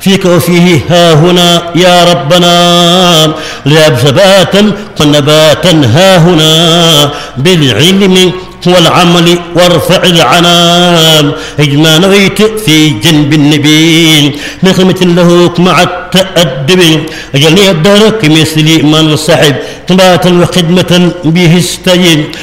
فيك وفيه ها هنا يا ربنا، لا ثباتا ونباتا ها هنا بالعلم والعمل وارفع العنام. اجمع نويت في جنب النبي من خدمة له مع التأدب، اجلني الدار كمثل من صحب ثباتا وخدمة به استجب.